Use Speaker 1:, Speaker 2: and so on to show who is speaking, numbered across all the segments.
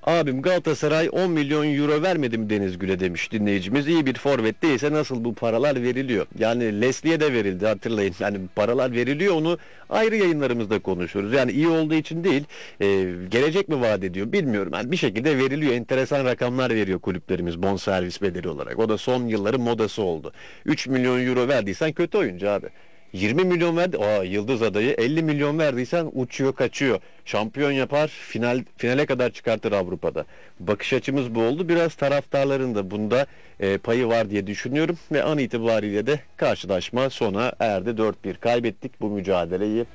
Speaker 1: Abim Galatasaray 10 milyon euro vermedi mi Deniz Gül'e demiş dinleyicimiz. İyi bir forvet değilse nasıl bu paralar veriliyor? Yani Leslie'ye de verildi, hatırlayın. Yani paralar veriliyor, onu ayrı yayınlarımızda konuşuruz. Yani iyi olduğu için değil, gelecek mi vaat ediyor bilmiyorum. Yani bir şekilde veriliyor. Enteresan rakamlar veriyor kulüplerimiz bonservis bedeli olarak. O da son yılların modası oldu. 3 milyon euro verdiysen kötü oyuncu abi. 20 milyon verdi. Yıldız adayı. 50 milyon verdiysen uçuyor kaçıyor. Şampiyon yapar, finale kadar çıkartır Avrupa'da. Bakış açımız bu oldu. Biraz taraftarların da bunda payı var diye düşünüyorum ve an itibariyle de karşılaşma sona erdi. 4-1 kaybettik bu mücadeleyi.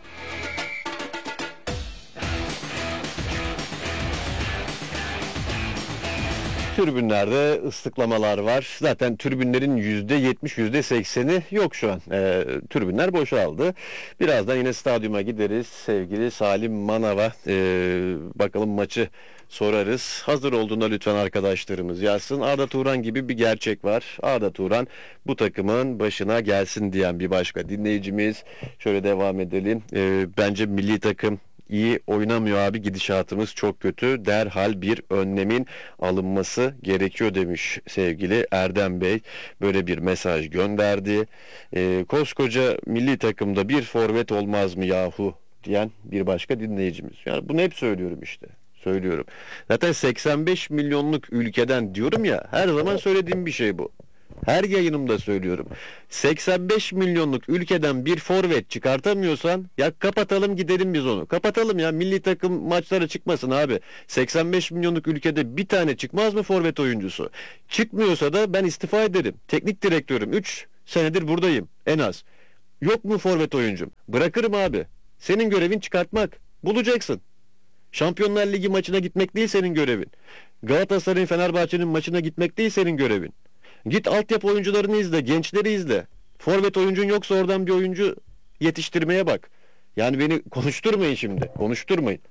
Speaker 1: Tribünlerde ıslıklamalar var. Zaten tribünlerin %70, %80'i yok şu an. Tribünler boşaldı. Birazdan yine stadyuma gideriz. Sevgili Salim Manav'a bakalım maçı sorarız. Hazır olduğunda lütfen arkadaşlarımız yazsın. Arda Turan gibi bir gerçek var. Arda Turan bu takımın başına gelsin diyen bir başka dinleyicimiz. Şöyle devam edelim. Bence milli takım iyi oynamıyor abi, gidişatımız çok kötü. Derhal bir önlemin alınması gerekiyor demiş sevgili Erdem Bey. Böyle bir mesaj gönderdi. Koskoca milli takımda bir forvet olmaz mı yahu diyen bir başka dinleyicimiz. Yani bunu hep söylüyorum işte. Söylüyorum. Zaten 85 milyonluk ülkeden diyorum ya, her zaman söylediğim bir şey bu. Her yayınımda söylüyorum. 85 milyonluk ülkeden bir forvet çıkartamıyorsan ya kapatalım gidelim biz onu. Kapatalım ya, milli takım maçlara çıkmasın abi. 85 milyonluk ülkede bir tane çıkmaz mı forvet oyuncusu? Çıkmıyorsa da ben istifa ederim. Teknik direktörüm. 3 senedir buradayım en az. Yok mu forvet oyuncum? Bırakırım abi. Senin görevin çıkartmak. Bulacaksın. Şampiyonlar Ligi maçına gitmek değil senin görevin. Galatasaray'ın, Fenerbahçe'nin maçına gitmek değil senin görevin. Git altyapı oyuncularını izle, gençleri izle. Forvet oyuncun yoksa oradan bir oyuncu yetiştirmeye bak. Yani beni konuşturmayın şimdi. Konuşturmayın.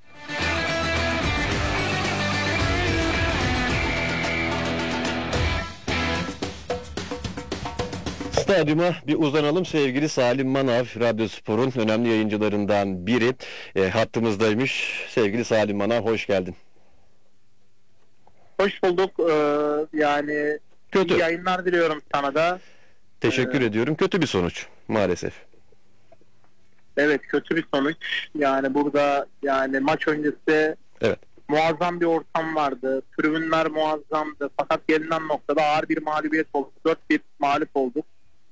Speaker 1: Stadyuma bir uzanalım. Sevgili Salim Manav, Radyospor'un önemli yayıncılarından biri hattımızdaymış. Sevgili Salim Manav, hoş geldin.
Speaker 2: Hoş bulduk. Yani
Speaker 1: Kötü.
Speaker 2: iyi yayınlar diliyorum sana da.
Speaker 1: Teşekkür ediyorum. Kötü bir sonuç maalesef.
Speaker 2: Evet, kötü bir sonuç. Yani burada yani maç öncesi
Speaker 1: Evet.
Speaker 2: muazzam bir ortam vardı. Tribünler muazzamdı. Fakat gelinen noktada ağır bir mağlubiyet oldu. 4-1 mağlup olduk.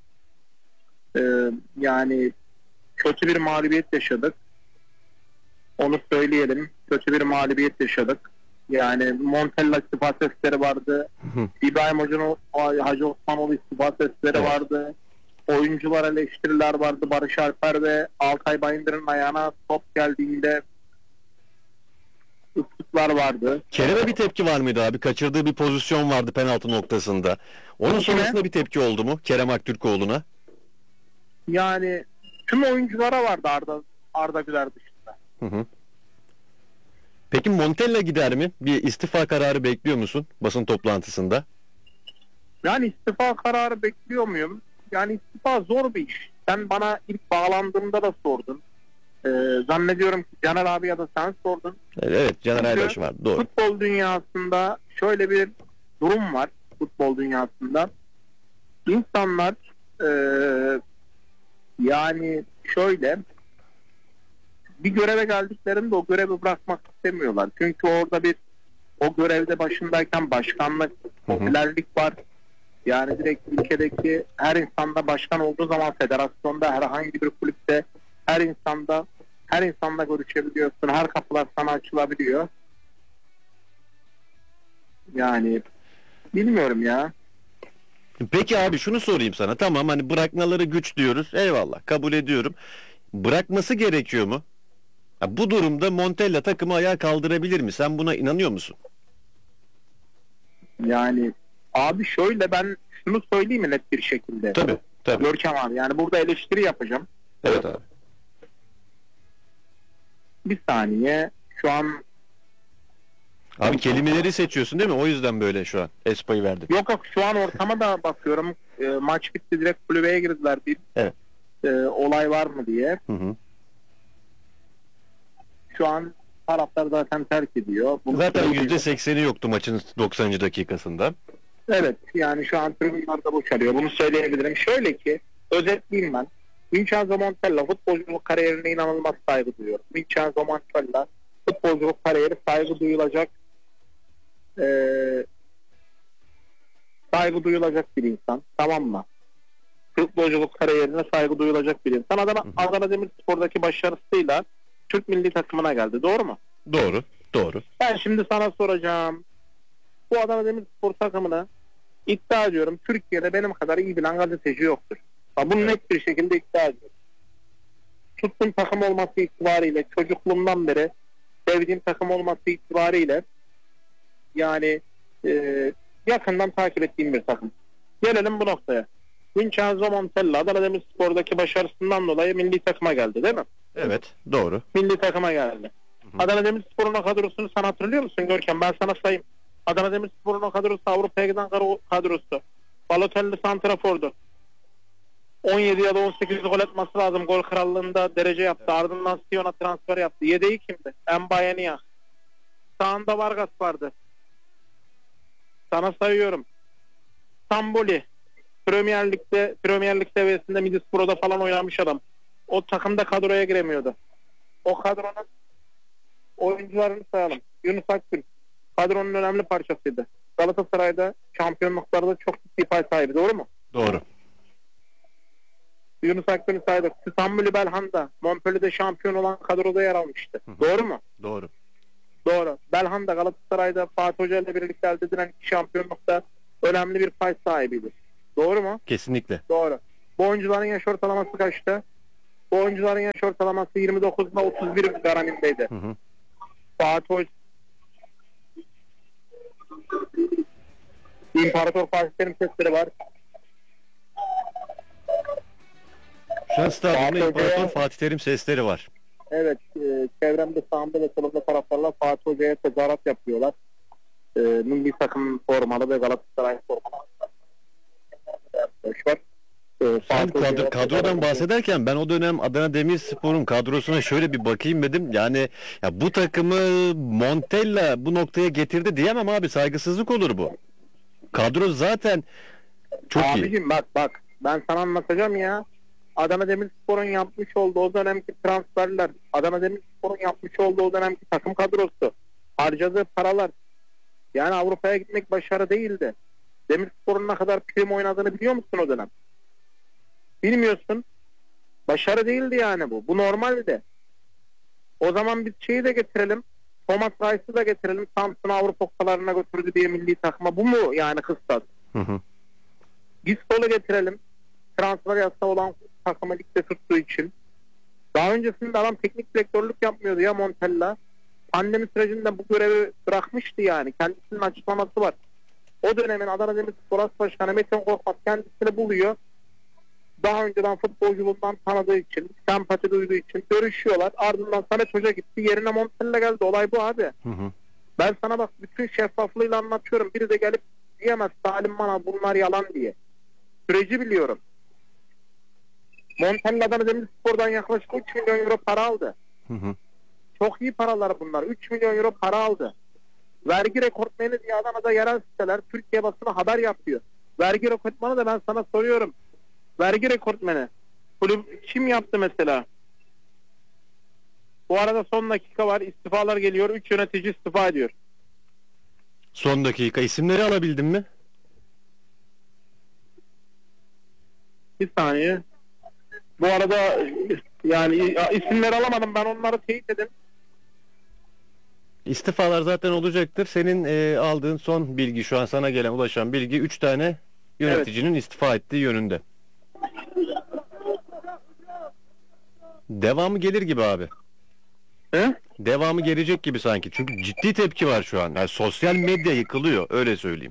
Speaker 2: Yani kötü bir mağlubiyet yaşadık. Onu söyleyelim. Kötü bir mağlubiyet yaşadık. Yani Montella istifa sesleri vardı. İbrahim Hacı Osmanoğlu istifa sesleri vardı. Oyuncular eleştiriler vardı. Barış Alper ve Altay Bayındır'ın ayağına top geldiğinde ıslıklar vardı.
Speaker 1: Kerem'e bir tepki var mıydı abi? Kaçırdığı bir pozisyon vardı penaltı noktasında. Onun sonrasında bir tepki oldu mu Kerem Aktürkoğlu'na?
Speaker 2: Yani tüm oyunculara vardı Arda Güler dışında.
Speaker 1: Hı. Peki Montella gider mi? Bir istifa kararı bekliyor musun basın toplantısında?
Speaker 2: Yani istifa kararı bekliyor muyum? Yani istifa zor bir iş. Sen bana ilk bağlandığımda da sordun. Zannediyorum ki Caner abi ya da sen sordun.
Speaker 1: Evet, Caner Aybaşı var. Doğru.
Speaker 2: Futbol dünyasında şöyle bir durum var. Futbol dünyasında İnsanlar yani şöyle bir göreve geldiklerinde o görevi bırakmak istemiyorlar. Çünkü orada o görevde başındayken başkanlık, popülerlik var. Yani direkt ülkedeki her insanda başkan olduğu zaman federasyonda, herhangi bir kulüpte her insanla görüşebiliyorsun. Her kapılar sana açılabiliyor. Yani bilmiyorum ya.
Speaker 1: Peki abi şunu sorayım sana. Tamam, hani bırakmaları güç diyoruz. Eyvallah, kabul ediyorum. Bırakması gerekiyor mu? Ya bu durumda Montella takımı ayağa kaldırabilir mi? Sen buna inanıyor musun?
Speaker 2: Yani abi şöyle, ben şunu söyleyeyim mi net bir şekilde?
Speaker 1: Tabii.
Speaker 2: Görkem abi, yani burada eleştiri yapacağım.
Speaker 1: Evet abi.
Speaker 2: Bir saniye, şu an
Speaker 1: Abi kelimeleri seçiyorsun değil mi? O yüzden böyle şu an Espa'yı verdim.
Speaker 2: yok şu an ortama da bakıyorum. Maç bitti, direkt kulübeye girdiler.
Speaker 1: Evet.
Speaker 2: Olay var mı diye.
Speaker 1: Hı.
Speaker 2: Şu an taraftar zaten terk ediyor.
Speaker 1: Zaten %80'i yoktu maçın 90. dakikasında.
Speaker 2: Evet, yani şu an tribünler de boşalıyor. Bunu söyleyebilirim. Şöyle ki, özetleyeyim ben. Vincenzo Montella futbolculuk kariyerine inanılmaz saygı duyuyorum. Vincenzo Montella futbolculuk kariyeri saygı duyulacak bir insan. Tamam mı? Futbolculuk kariyerine saygı duyulacak bir insan. Adana Demirspor'daki başarısıyla Türk milli takımına geldi. Doğru mu?
Speaker 1: Doğru. Doğru.
Speaker 2: Ben şimdi sana soracağım. Bu Adana Demirspor takımını iddia ediyorum, Türkiye'de benim kadar iyi bilen gazeteci yoktur. Bunu net bir şekilde iddia ediyorum. Tuttuğum takım olması itibariyle, çocukluğumdan beri sevdiğim takım olması itibariyle yani yakından takip ettiğim bir takım. Gelelim bu noktaya. Vincenzo Montella Adana Demirspor'daki başarısından dolayı milli takıma geldi, değil mi?
Speaker 1: Evet, doğru.
Speaker 2: Milli takıma geldi. Adana Demirspor'un o kadrosunu sen hatırlıyor musun Görkem? Ben sana sayayım. Adana Demirspor'un o kadrosu Avrupa'ya giden kadrosu. Balotelli santrafordu. 17 ya da 18 gol atması lazım. Gol krallığında derece yaptı. Ardından Sion'a transfer yaptı. Yedeği kimdi? Mbaye. Sağında Vargas vardı. Sana sayıyorum. Samboli. Premier Lig seviyesinde Middlesbrough'da falan oynamış adam. O takımda kadroya giremiyordu. O kadronun oyuncularını sayalım. Yunus Akgün kadronun önemli parçasıydı. Galatasaray'da şampiyonluklarda çok ciddi pay sahibi. Doğru mu?
Speaker 1: Doğru.
Speaker 2: Yunus Akgün'ü saydık. İstanbul'u Belhanda Montpellier'de şampiyon olan kadroda yer almıştı. Doğru mu?
Speaker 1: Doğru.
Speaker 2: Doğru. Belhanda Galatasaray'da Fatih Hoca ile birlikte elde edilen iki şampiyonlukta önemli bir pay sahibiydi. Doğru mu?
Speaker 1: Kesinlikle.
Speaker 2: Doğru. Bu oyuncuların yaş ortalaması kaçtı? Bu oyuncuların yaş ortalaması 29 ile 31 garanindeydi. Fatih Hoca İmparator Fatih Terim sesleri var.
Speaker 1: Şu an stadyumda İmparator Fatih Terim sesleri var.
Speaker 2: Evet, çevremde sağımda ve solumda taraftarlar Fatih Hoca'ya tezahürat yapıyorlar. Milli takım formalı ve Galatasaray formalı var.
Speaker 1: Sen kadrodan bahsederken ben o dönem Adana Demirspor'un kadrosuna şöyle bir bakayım dedim. Yani ya bu takımı Montella bu noktaya getirdi diyemem abi, saygısızlık olur bu. Kadro zaten çok iyi.
Speaker 2: Abicim bak ben sana anlatacağım ya. Adana Demirspor'un yapmış olduğu o dönemki transferler, Adana Demirspor'un yapmış olduğu o dönemki takım kadrosu, harcadığı paralar, yani Avrupa'ya gitmek başarı değildi. Demirspor'un ne kadar prim oynadığını biliyor musun o dönem? Bilmiyorsun. Başarı değildi yani bu. Bu normaldi. O zaman biz şeyi de getirelim. Thomas Rice'ı da getirelim. Samsun'u Avrupa kupalarına götürdü diye milli takıma. Bu mu yani kıstas? Gistol'u getirelim. Transfer yasağı olan takımı ligde tuttuğu için. Daha öncesinde adam teknik direktörlük yapmıyordu ya Montella. Pandemi sürecinde bu görevi bırakmıştı yani. Kendisinin açıklaması var. O dönemin Adana Demirspor As Başkanı Metin Korkmaz kendisini buluyor. Daha önceden futbolculuğundan tanıdığı için, sempati duyduğu için görüşüyorlar. Ardından Samet Hoca gitti. Yerine Montella geldi. Olay bu abi. Ben sana bak bütün şeffaflığıyla anlatıyorum. Biri de gelip diyemez Salim bana bunlar yalan diye. Süreci biliyorum. Montella'dan Demirspor'dan yaklaşık 3 milyon euro para aldı. Çok iyi paralar bunlar. 3 milyon euro para aldı. Vergi rekortmeni diye Adana'da yerel siteler Türkiye basını haber yapıyor. Vergi rekortmanı da ben sana soruyorum. Vergi rekortmeni. Kulüp kim yaptı mesela? Bu arada son dakika var. İstifalar geliyor. 3 yönetici istifa ediyor.
Speaker 1: Son dakika. İsimleri alabildin mi?
Speaker 2: Bir saniye. Bu arada yani isimleri alamadım. Ben onları teyit edin.
Speaker 1: İstifalar zaten olacaktır. Senin aldığın son bilgi, şu an sana gelen, ulaşan bilgi 3 tane yöneticinin istifa ettiği yönünde. Devamı gelir gibi abi.
Speaker 2: He?
Speaker 1: Devamı gelecek gibi sanki. Çünkü ciddi tepki var şu an. Yani sosyal medya yıkılıyor. Öyle söyleyeyim.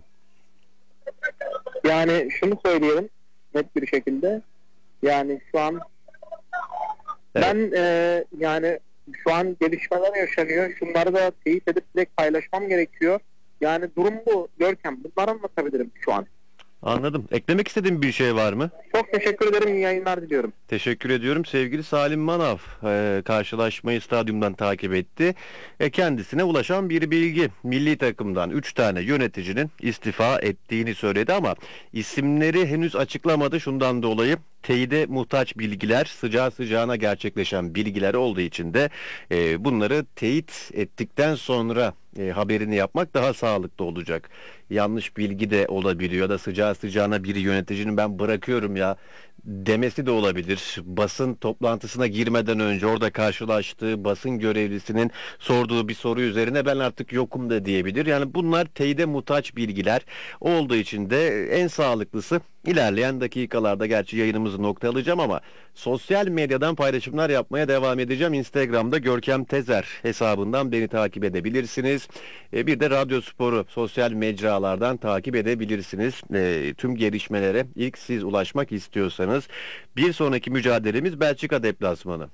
Speaker 2: Yani şunu söyleyelim net bir şekilde. Yani şu an ben yani şu an gelişmeler yaşanıyor. Şunları da teyit edip direkt paylaşmam gerekiyor. Yani durum bu. Görkem bunları anlatabilirim şu an.
Speaker 1: Anladım. Eklemek istediğin bir şey var mı?
Speaker 2: Çok teşekkür ederim. İyi yayınlar diliyorum.
Speaker 1: Teşekkür ediyorum. Sevgili Salim Manav karşılaşmayı stadyumdan takip etti. Kendisine ulaşan bir bilgi. Milli takımdan 3 tane yöneticinin istifa ettiğini söyledi ama isimleri henüz açıklamadı. Şundan dolayı teyide muhtaç bilgiler, sıcağı sıcağına gerçekleşen bilgiler olduğu için de bunları teyit ettikten sonra haberini yapmak daha sağlıklı olacak. Yanlış bilgi de olabiliyor ya da sıcağı sıcağına bir yöneticinin ben bırakıyorum ya demesi de olabilir. Basın toplantısına girmeden önce orada karşılaştığı basın görevlisinin sorduğu bir soru üzerine ben artık yokum da diyebilir. Yani bunlar teyide muhtaç bilgiler olduğu için de en sağlıklısı ilerleyen dakikalarda gerçi yayınımızı noktalayacağım ama sosyal medyadan paylaşımlar yapmaya devam edeceğim. Instagram'da Görkem Tezer hesabından beni takip edebilirsiniz. Bir de Radyo Spor'u sosyal mecralardan takip edebilirsiniz. Tüm gelişmelere ilk siz ulaşmak istiyorsanız bir sonraki mücadelemiz Belçika deplasmanı.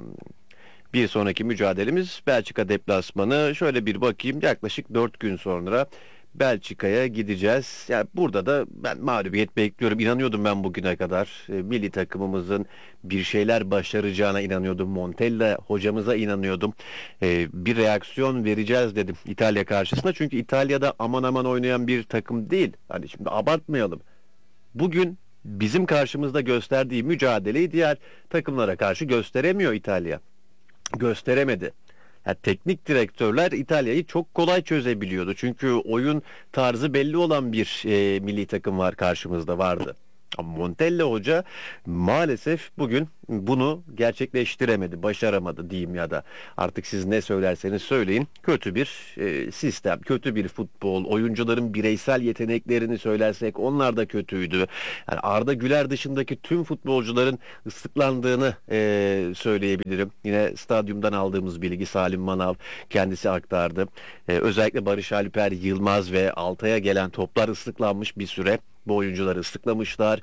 Speaker 1: Bir sonraki mücadelemiz Belçika deplasmanı. Şöyle bir bakayım, yaklaşık 4 gün sonra Belçika'ya gideceğiz. Yani burada da ben mağlubiyet bekliyorum. İnanıyordum ben bugüne kadar. Milli takımımızın bir şeyler başaracağına inanıyordum. Montella hocamıza inanıyordum. Bir reaksiyon vereceğiz dedim İtalya karşısında. Çünkü İtalya'da aman aman oynayan bir takım değil. Hani şimdi abartmayalım. Bugün bizim karşımızda gösterdiği mücadeleyi diğer takımlara karşı gösteremiyor İtalya. Gösteremedi. Yani teknik direktörler İtalya'yı çok kolay çözebiliyordu. Çünkü oyun tarzı belli olan bir milli takım var karşımızda vardı. Ama Montella Hoca maalesef bugün bunu gerçekleştiremedi, başaramadı diyeyim ya da artık siz ne söylerseniz söyleyin. Kötü bir sistem, kötü bir futbol, oyuncuların bireysel yeteneklerini söylersek onlar da kötüydü. Yani Arda Güler dışındaki tüm futbolcuların ıslıklandığını söyleyebilirim. Yine stadyumdan aldığımız bilgi Salim Manav kendisi aktardı. Özellikle Barış Alper Yılmaz ve Altay'a gelen toplar ıslıklanmış bir süre. Bu oyuncuları ıslıklamışlar.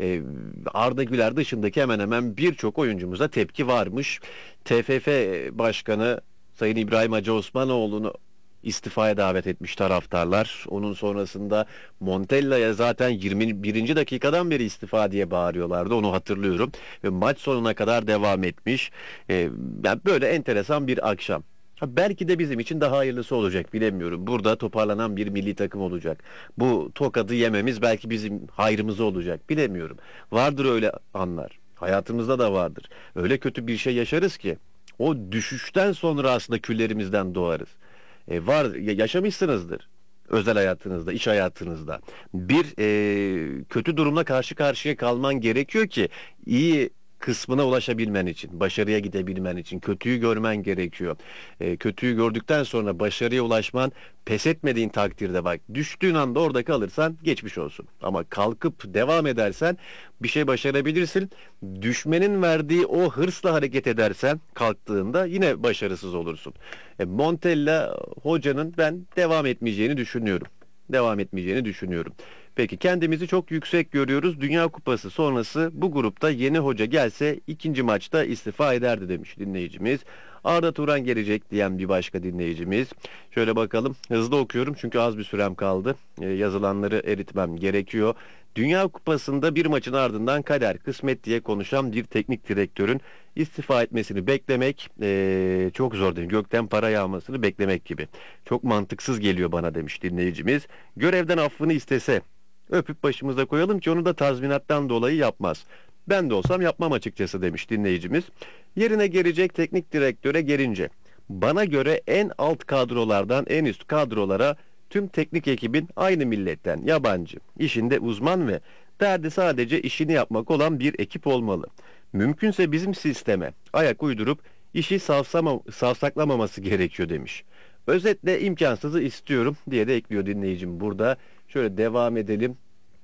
Speaker 1: Arda Güler dışındaki hemen hemen birçok oyuncumuza tepki varmış. TFF Başkanı Sayın İbrahim Hacı Osmanoğlu'nu istifaya davet etmiş taraftarlar. Onun sonrasında Montella'ya zaten 21. dakikadan beri istifa diye bağırıyorlardı. Onu hatırlıyorum. Ve maç sonuna kadar devam etmiş. Yani böyle enteresan bir akşam. Belki de bizim için daha hayırlısı olacak, bilemiyorum. Burada toparlanan bir milli takım olacak. Bu tokadı yememiz belki bizim hayrımıza olacak, bilemiyorum. Vardır öyle anlar. Hayatımızda da vardır. Öyle kötü bir şey yaşarız ki o düşüşten sonra aslında küllerimizden doğarız. Yaşamışsınızdır özel hayatınızda, iş hayatınızda. Bir kötü durumla karşı karşıya kalman gerekiyor ki iyi kısmına ulaşabilmen için, başarıya gidebilmen için kötüyü görmen gerekiyor. Kötüyü gördükten sonra başarıya ulaşman, pes etmediğin takdirde bak, düştüğün anda orada kalırsan geçmiş olsun. Ama kalkıp devam edersen bir şey başarabilirsin. Düşmenin verdiği o hırsla hareket edersen kalktığında yine başarısız olursun. Montella hocanın ben devam etmeyeceğini düşünüyorum. Devam etmeyeceğini düşünüyorum. Peki kendimizi çok yüksek görüyoruz. Dünya Kupası sonrası bu grupta yeni hoca gelse ikinci maçta istifa ederdi demiş dinleyicimiz. Arda Turan gelecek diyen bir başka dinleyicimiz. Şöyle bakalım, hızlı okuyorum çünkü az bir sürem kaldı. Yazılanları eritmem gerekiyor. Dünya Kupası'nda bir maçın ardından kader, kısmet diye konuşan bir teknik direktörün istifa etmesini beklemek çok zor değil. Gökten para yağmasını beklemek gibi. Çok mantıksız geliyor bana demiş dinleyicimiz. Görevden affını istese öpüp başımıza koyalım ki onu da tazminattan dolayı yapmaz. Ben de olsam yapmam açıkçası demiş dinleyicimiz. Yerine gelecek teknik direktöre gelince bana göre en alt kadrolardan en üst kadrolara tüm teknik ekibin aynı milletten, yabancı, işinde uzman ve derdi sadece işini yapmak olan bir ekip olmalı. Mümkünse bizim sisteme ayak uydurup işi savsaklamaması gerekiyor demiş. Özetle imkansızı istiyorum diye de ekliyor dinleyicim burada. Şöyle devam edelim.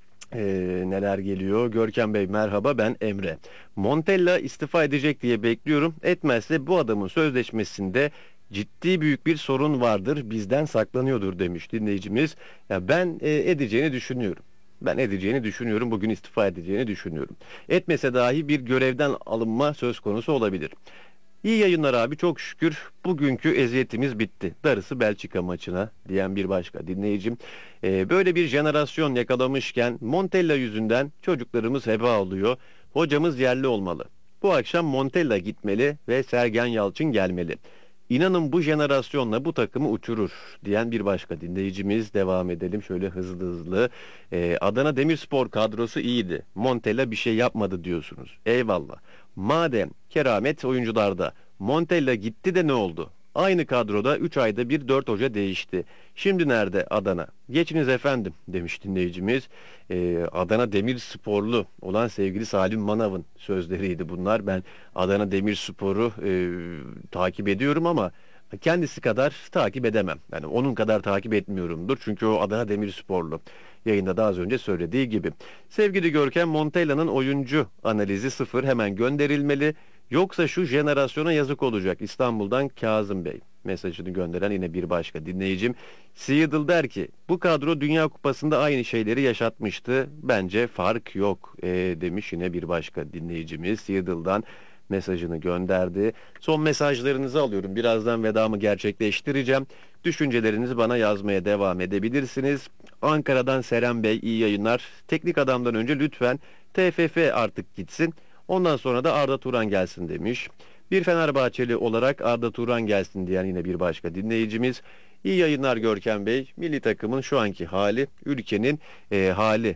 Speaker 1: Neler geliyor? Görkem Bey merhaba, ben Emre. Montella istifa edecek diye bekliyorum. Etmezse bu adamın sözleşmesinde ciddi büyük bir sorun vardır. Bizden saklanıyordur demiş dinleyicimiz. Ya ben edeceğini düşünüyorum. Ben edeceğini düşünüyorum. Bugün istifa edeceğini düşünüyorum. Etmese dahi bir görevden alınma söz konusu olabilir. İyi yayınlar abi, çok şükür bugünkü eziyetimiz bitti. Darısı Belçika maçına diyen bir başka dinleyicim. Böyle bir jenerasyon yakalamışken Montella yüzünden çocuklarımız heba oluyor. Hocamız yerli olmalı. Bu akşam Montella gitmeli ve Sergen Yalçın gelmeli. İnanın bu jenerasyonla bu takımı uçurur diyen bir başka dinleyicimiz. Devam edelim şöyle hızlı hızlı. Adana Demirspor kadrosu iyiydi. Montella bir şey yapmadı diyorsunuz. Eyvallah. Madem keramet oyuncularda, Montella gitti de ne oldu? Aynı kadroda 3 ayda bir 4 hoca değişti. Şimdi nerede Adana? Geçiniz efendim demiş dinleyicimiz. Adana Demirsporlu olan sevgili Salim Manav'ın sözleriydi bunlar. Ben Adana Demirspor'u takip ediyorum ama kendisi kadar takip edemem. Yani onun kadar takip etmiyorumdur. Çünkü o Adana Demirsporlu. Yayında da az önce söylediği gibi. Sevgili Görkem, Montella'nın oyuncu analizi sıfır, hemen gönderilmeli. Yoksa şu jenerasyona yazık olacak. İstanbul'dan Kazım Bey mesajını gönderen yine bir başka dinleyicim. Seattle der ki bu kadro Dünya Kupası'nda aynı şeyleri yaşatmıştı. Bence fark yok demiş yine bir başka dinleyicimiz. Seattle'dan mesajını gönderdi. Son mesajlarınızı alıyorum. Birazdan vedamı gerçekleştireceğim. Düşüncelerinizi bana yazmaya devam edebilirsiniz. Ankara'dan Serem Bey, iyi yayınlar. Teknik adamdan önce lütfen TFF artık gitsin. Ondan sonra da Arda Turan gelsin demiş. Bir Fenerbahçeli olarak Arda Turan gelsin diyen yine bir başka dinleyicimiz. İyi yayınlar Görkem Bey. Milli takımın şu anki hali, ülkenin hali.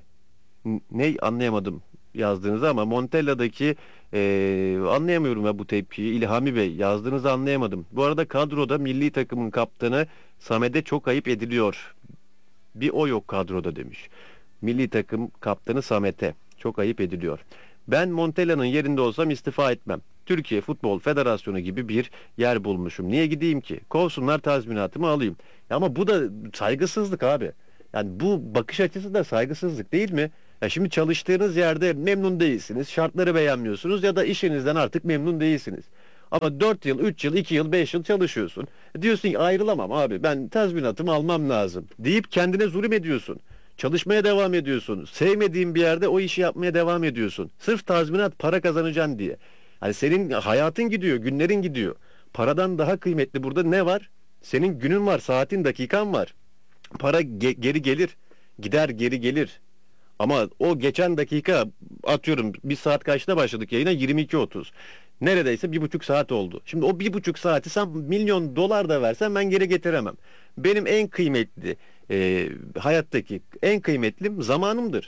Speaker 1: Ne anlayamadım yazdığınızı ama Montella'daki anlayamıyorum ya bu tepkiyi. İlhami Bey, yazdığınızı anlayamadım. Bu arada kadroda milli takımın kaptanı Samet'e çok ayıp ediliyor. Bir o yok kadroda demiş. Milli takım kaptanı Samet'e çok ayıp ediliyor. Ben Montella'nın yerinde olsam istifa etmem. Türkiye Futbol Federasyonu gibi bir yer bulmuşum. Niye gideyim ki? Kovsunlar, tazminatımı alayım. Ama bu da saygısızlık abi. Yani bu bakış açısı da saygısızlık değil mi? Ya şimdi çalıştığınız yerde memnun değilsiniz, şartları beğenmiyorsunuz ya da işinizden artık memnun değilsiniz. Ama 4 yıl, 3 yıl, 2 yıl, 5 yıl çalışıyorsun. Diyorsun ki ayrılamam abi, ben tazminatımı almam lazım deyip kendine zulüm ediyorsun. Çalışmaya devam ediyorsun. Sevmediğin bir yerde o işi yapmaya devam ediyorsun. Sırf tazminat, para kazanacaksın diye. Hani senin hayatın gidiyor, günlerin gidiyor. Paradan daha kıymetli burada ne var? Senin günün var, saatin, dakikan var. Para geri gelir, gider geri gelir. Ama o geçen dakika, atıyorum bir saat kaçta başladık yayına? 22.30. Neredeyse 1,5 saat oldu. Şimdi o 1,5 saati sen milyon dolar da versen ben geri getiremem. Benim en kıymetli hayattaki en kıymetlim zamanımdır.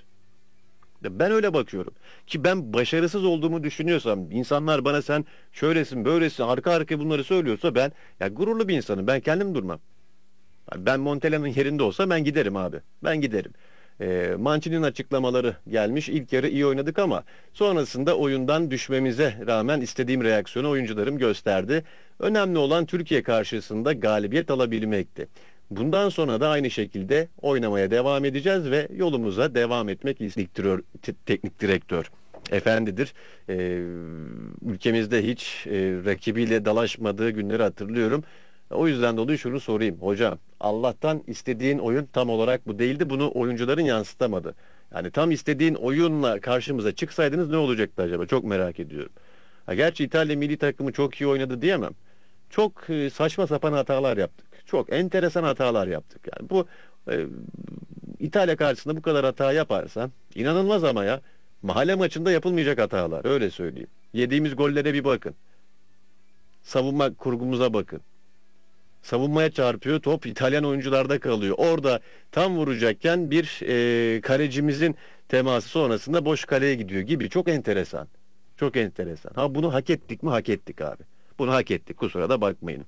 Speaker 1: Ben öyle bakıyorum. Ki ben başarısız olduğumu düşünüyorsam, insanlar bana sen şöylesin böylesin arka arkaya bunları söylüyorsa, ben ya gururlu bir insanım. Ben kendim durmam. Ben Montella'nın yerinde olsa ben giderim abi. Ben giderim. Mancini'nin açıklamaları gelmiş. İlk yarı iyi oynadık ama sonrasında oyundan düşmemize rağmen istediğim reaksiyonu oyuncularım gösterdi. Önemli olan Türkiye karşısında galibiyet alabilmekti. Bundan sonra da aynı şekilde oynamaya devam edeceğiz ve yolumuza devam etmek istiyor teknik direktör. Efendidir. Ülkemizde hiç rakibiyle dalaşmadığı günleri hatırlıyorum. O yüzden dolayı şunu sorayım. Hocam, Allah'tan istediğin oyun tam olarak bu değildi. Bunu oyuncuların yansıtamadı. Yani tam istediğin oyunla karşımıza çıksaydınız ne olacaktı acaba? Çok merak ediyorum. Ha, gerçi İtalya milli takımı çok iyi oynadı diyemem. Çok saçma sapan hatalar yaptık. Çok enteresan hatalar yaptık. Yani bu İtalya karşısında bu kadar hata yaparsan inanılmaz ama ya. Mahalle maçında yapılmayacak hatalar, öyle söyleyeyim. Yediğimiz gollere bir bakın. Savunma kurgumuza bakın. Savunmaya çarpıyor, top İtalyan oyuncularda kalıyor. Orada tam vuracakken bir kalecimizin teması sonrasında boş kaleye gidiyor gibi. Çok enteresan. Çok enteresan. Ha, bunu hak ettik mi? Hak ettik abi. Bunu hak ettik. Kusura da bakmayın.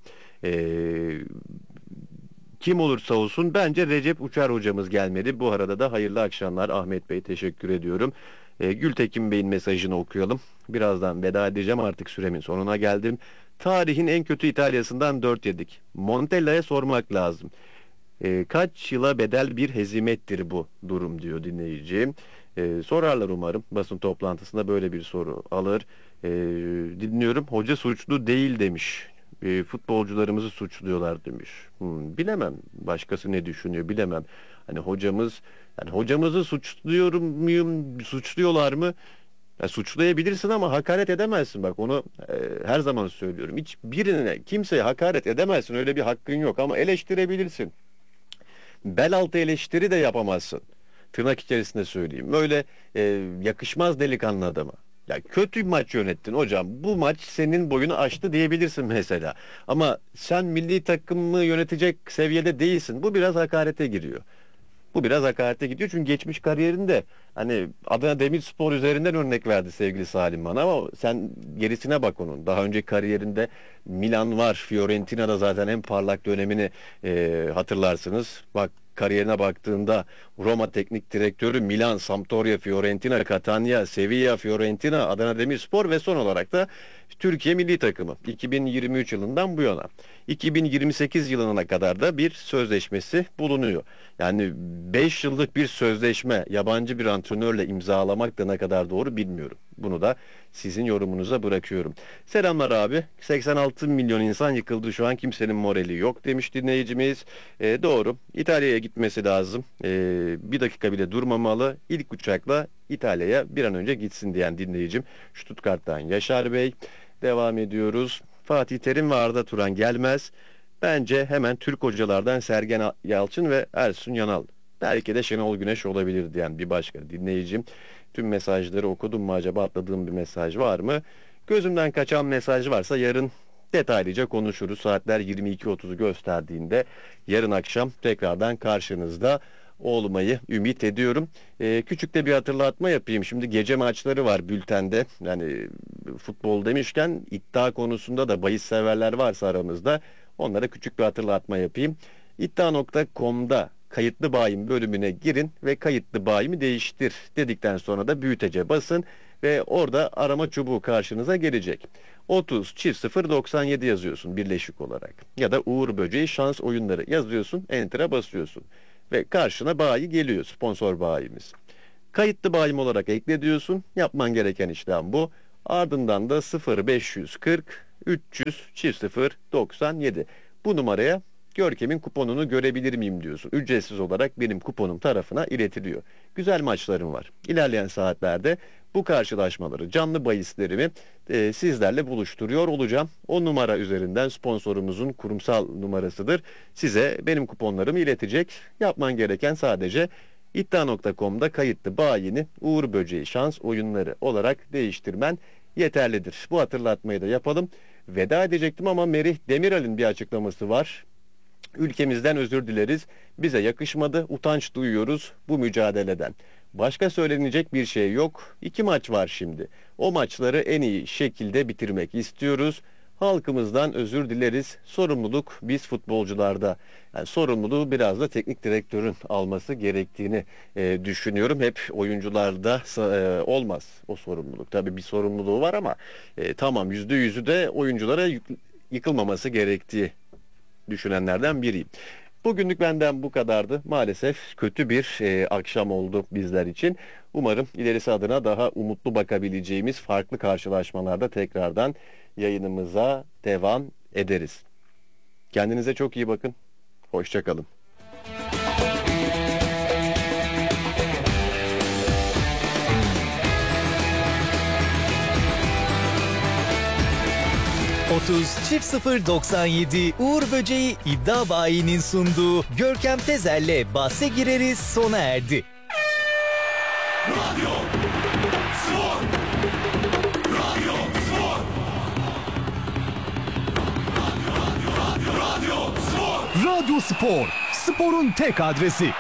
Speaker 1: Kim olursa olsun bence Recep Uçar hocamız gelmedi. Bu arada da hayırlı akşamlar Ahmet Bey, teşekkür ediyorum. Gültekin Bey'in mesajını okuyalım. Birazdan veda edeceğim, artık süremin sonuna geldim. Tarihin en kötü İtalya'sından 4 yedik. Montella'ya sormak lazım. Kaç yıla bedel bir hezimettir bu durum diyor dinleyici. Sorarlar umarım. Basın toplantısında böyle bir soru alır. Dinliyorum. Hoca suçlu değil demiş. Futbolcularımızı suçluyorlar demiş. Bilemem. Başkası ne düşünüyor bilemem. Hani hocamız, yani hocamızı suçluyor muyum, suçluyorlar mı? Ya suçlayabilirsin ama hakaret edemezsin, bak onu her zaman söylüyorum. Hiç birine, kimseye hakaret edemezsin, öyle bir hakkın yok, ama eleştirebilirsin. Bel altı eleştiri de yapamazsın. Tırnak içerisinde söyleyeyim. Böyle yakışmaz delikanlı adama. Ya kötü maç yönettin hocam, bu maç senin boyunu aştı diyebilirsin mesela. Ama sen milli takımı yönetecek seviyede değilsin. Bu biraz hakarete giriyor. Bu biraz hakarete gidiyor, çünkü geçmiş kariyerinde hani Adana Demirspor üzerinden örnek verdi sevgili Salim bana, ama sen gerisine bak onun. Daha önce kariyerinde Milan var, Fiorentina'da zaten en parlak dönemini hatırlarsınız. Bak, kariyerine baktığında Roma teknik direktörü, Milan, Sampdoria, Fiorentina, Catania, Sevilla, Fiorentina, Adana Demirspor ve son olarak da Türkiye milli takımı 2023 yılından bu yana. 2028 yılına kadar da bir sözleşmesi bulunuyor. Yani 5 yıllık bir sözleşme yabancı bir antrenörle imzalamak da ne kadar doğru bilmiyorum. Bunu da sizin yorumunuza bırakıyorum. Selamlar abi. 86 milyon insan yıkıldı şu an, kimsenin morali yok demiş dinleyicimiz. Doğru. İtalya'ya gitmesi lazım. Bir dakika bile durmamalı. İlk uçakla İtalya'ya bir an önce gitsin diyen dinleyicim Stuttgart'tan Yaşar Bey. Devam ediyoruz. Fatih Terim ve Arda Turan gelmez. Bence hemen Türk hocalardan Sergen Yalçın ve Ersun Yanal. Belki de Şenol Güneş olabilir diyen bir başka dinleyicim. Tüm mesajları okudum mu acaba, atladığım bir mesaj var mı? Gözümden kaçan mesaj varsa yarın detaylıca konuşuruz. Saatler 22.30'u gösterdiğinde yarın akşam tekrardan karşınızda olmayı ümit ediyorum. Küçük de bir hatırlatma yapayım. Şimdi gece maçları var bültende. Yani futbol demişken iddia konusunda da bahis severler varsa aramızda, onlara küçük bir hatırlatma yapayım. İddia.com'da kayıtlı bayim bölümüne girin ve kayıtlı bayimi değiştir dedikten sonra da büyütece basın ve orada arama çubuğu karşınıza gelecek. 30 çift 0 97 yazıyorsun birleşik olarak, ya da Uğur Böceği şans oyunları yazıyorsun, enter'a basıyorsun ve karşına bayi geliyor, sponsor bayimiz. Kayıtlı bayim olarak ekle diyorsun. Yapman gereken işlem bu. Ardından da 0540 300 çift 0 97. Bu numaraya Görkem'in kuponunu görebilir miyim diyorsun. Ücretsiz olarak benim kuponum tarafına iletiliyor. Güzel maçlarım var. İlerleyen saatlerde bu karşılaşmaları, canlı bahislerimi sizlerle buluşturuyor olacağım. O numara üzerinden, sponsorumuzun kurumsal numarasıdır, size benim kuponlarımı iletecek. Yapman gereken sadece iddia.com'da kayıtlı bayini Uğur Böceği şans oyunları olarak değiştirmen yeterlidir. Bu hatırlatmayı da yapalım. Veda edecektim ama Merih Demiral'in bir açıklaması var. Ülkemizden özür dileriz. Bize yakışmadı. Utanç duyuyoruz bu mücadeleden. Başka söylenecek bir şey yok. 2 maç var şimdi. O maçları en iyi şekilde bitirmek istiyoruz. Halkımızdan özür dileriz. Sorumluluk biz futbolcularda. Yani sorumluluğu biraz da teknik direktörün alması gerektiğini düşünüyorum. Hep oyuncularda olmaz o sorumluluk. Tabii bir sorumluluğu var ama tamam, %100'ü de oyunculara yıkılmaması gerektiği düşünenlerden biriyim. Bugünlük benden bu kadardı. Maalesef kötü bir akşam oldu bizler için. Umarım ilerisi adına daha umutlu bakabileceğimiz farklı karşılaşmalarda tekrardan yayınımıza devam ederiz. Kendinize çok iyi bakın. Hoşça kalın.
Speaker 3: .97 Uğur Böceği iddia bayinin sunduğu Görkem Tezer'le bahse gireriz sona erdi.
Speaker 4: Radyo Spor. Radyo Spor. Radyo Spor.
Speaker 5: Radyo Spor, sporun tek adresi.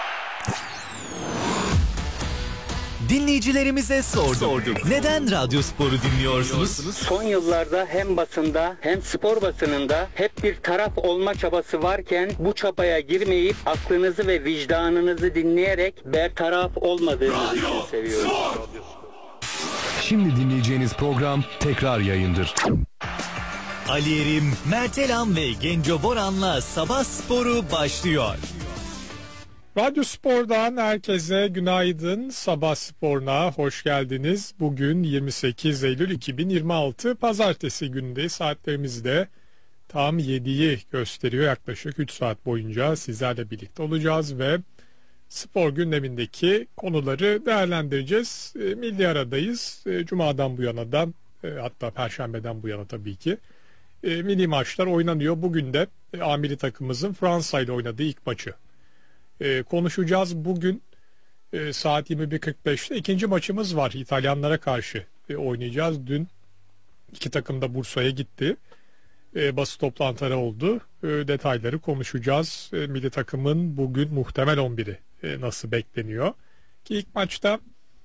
Speaker 3: Dinleyicilerimize sorduk. Neden Radyo Spor'u dinliyorsunuz?
Speaker 6: Son yıllarda hem basında hem spor basınında hep bir taraf olma çabası varken bu çabaya girmeyip aklınızı ve vicdanınızı dinleyerek bertaraf olmadığınız için seviyoruz.
Speaker 5: Şimdi dinleyeceğiniz program tekrar yayındır.
Speaker 3: Ali Erim, Mert Elam ve Genco Boran'la Sabah Sporu başlıyor.
Speaker 7: Radyo Spor'dan herkese günaydın. Sabah Spor'una hoş geldiniz. Bugün 28 Eylül 2026 Pazartesi gününde saatlerimizde tam 7'yi gösteriyor. Yaklaşık 3 saat boyunca sizlerle birlikte olacağız ve spor gündemindeki konuları değerlendireceğiz. Milli aradayız. Cuma'dan bu yana da hatta Perşembe'den bu yana tabii ki milli maçlar oynanıyor. Bugün de A milli takımımızın Fransa ile oynadığı ilk maçı konuşacağız. Bugün saat 21.45'te ikinci maçımız var. İtalyanlara karşı oynayacağız. Dün iki takım da Bursa'ya gitti. Basın toplantıları oldu. Detayları konuşacağız. Milli takımın bugün muhtemel 11'i nasıl bekleniyor? Ki ilk maçta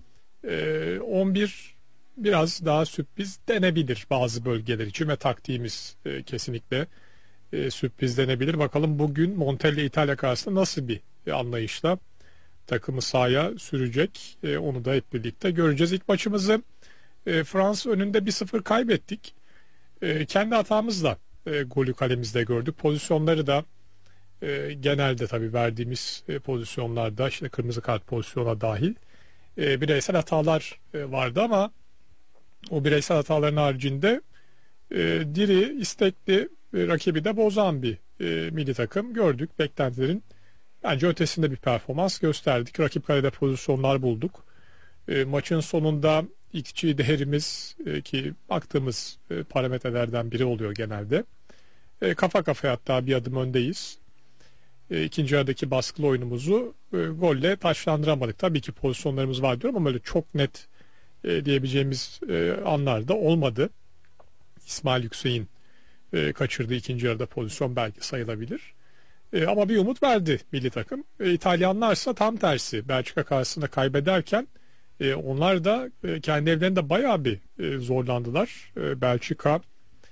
Speaker 7: 11 biraz daha sürpriz denebilir bazı bölgeler için ve taktiğimiz kesinlikle sürpriz denebilir. Bakalım bugün Montella İtalya karşısında nasıl bir anlayışla takımı sahaya sürecek. Onu da hep birlikte göreceğiz. İlk maçımızı Fransa önünde 1-0 kaybettik. Kendi hatamızla golü kalemizde gördük. Pozisyonları da genelde tabii verdiğimiz pozisyonlarda işte kırmızı kart pozisyona dahil bireysel hatalar vardı ama o bireysel hataların haricinde diri, istekli rakibi de bozan bir milli takım gördük. Beklentilerin bence ötesinde bir performans gösterdik. Rakip kalede pozisyonlar bulduk. Maçın sonunda XG değerimiz ki baktığımız parametrelerden biri oluyor genelde. Kafa kafaya hatta bir adım öndeyiz. İkinci yarıdaki baskılı oyunumuzu golle taçlandıramadık. Tabii ki pozisyonlarımız var diyorum ama böyle çok net diyebileceğimiz anlarda olmadı. İsmail Yüksek'in kaçırdığı ikinci yarıda pozisyon belki sayılabilir. Ama bir umut verdi milli takım. İtalyanlarsa tam tersi. Belçika karşısında kaybederken onlar da kendi evlerinde bayağı bir zorlandılar. Belçika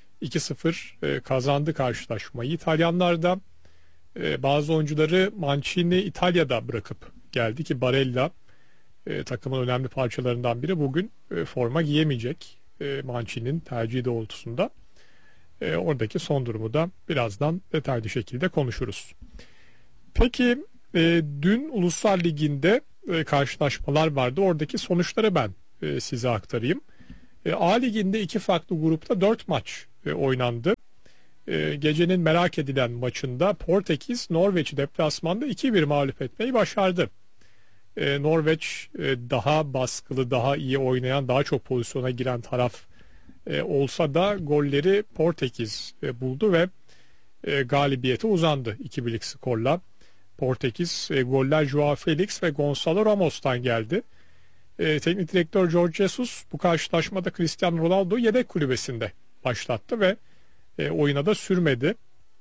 Speaker 7: 2-0 kazandı karşılaşmayı. İtalyanlar da bazı oyuncuları Mancini İtalya'da bırakıp geldi ki Barella takımın önemli parçalarından biri bugün forma giyemeyecek Mancini'nin tercihi doğrultusunda. Oradaki son durumu da birazdan detaylı şekilde konuşuruz. Peki dün Uluslar Ligi'nde karşılaşmalar vardı. Oradaki sonuçları ben size aktarayım. A Ligi'nde iki farklı grupta 4 maç oynandı. Gecenin merak edilen maçında Portekiz Norveç'i deplasmanda 2-1 mağlup etmeyi başardı. Norveç daha baskılı, daha iyi oynayan, daha çok pozisyona giren taraf olsa da golleri Portekiz buldu ve galibiyete uzandı 2-1'lik skorla. Portekiz goller Joao Felix ve Gonçalo Ramos'tan geldi. Teknik direktör Jorge Jesus bu karşılaşmada Cristiano Ronaldo'yu yedek kulübesinde başlattı ve oyuna da sürmedi.